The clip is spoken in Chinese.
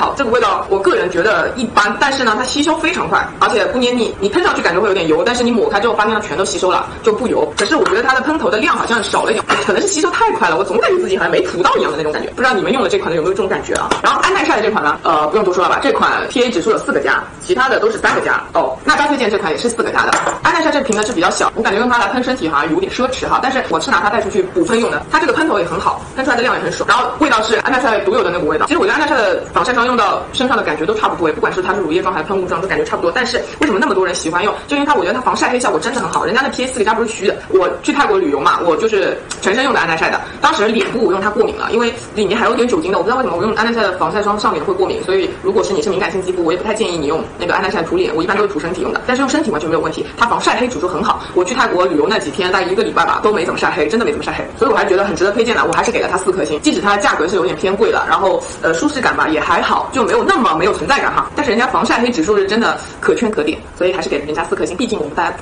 好，这个味道我个人觉得一般，但是呢它吸收非常快，而且不黏腻，你喷上去感觉会有点油，但是你抹开之后发现它全都吸收了，就不油。可是我觉得它的喷头的量好像少了一点，可能是吸收太快了，我总感觉自己好像没涂到一样的那种感觉，不知道你们用的这款的有没有这种感觉啊？然后安耐晒的这款呢，不用多说了吧，这款 PA 指数有4个加，其他的都是3个加哦。那大推荐这款也是4个加的。安耐晒这瓶呢是比较小，我感觉用它来喷身体好像有点奢侈哈，但是我是拿它带出去补喷用的，它这个喷头也很好，喷出来的量也很爽，然后味道是安耐晒独有的那股味道。其实我觉得安耐晒的防晒霜用到身上的感觉都差不多，不管是它是乳液状还是喷雾状都感觉差不多，但是为什么那么多人喜欢用？就因为它我觉得它防晒黑效果真的很好，人家的 PA 4个加不是虚的。我去泰国旅游嘛，我就是全身用的安耐晒的，当时脸部我用它过敏了，因为里面还有点酒精的，我不知道为什么我用安耐晒的防晒霜上脸会过敏，所以如果是你是敏感性肌肤，我也不太建议你用那个安耐晒涂脸，我一般都是涂身体用的，但是用身体完全没有问题，它防晒黑指数很好。我去泰国旅游那几天，大概1个礼拜吧，都没怎么晒黑，真的没怎么晒黑，所以我还觉得很值得推荐的，我还是给了它4颗星。即使它价格是有点偏贵了，然后舒适感吧也还好，就没有那么没有存在感哈，但是人家防晒黑指数是真的可圈可点，所以还是给人家4颗星，毕竟我们大家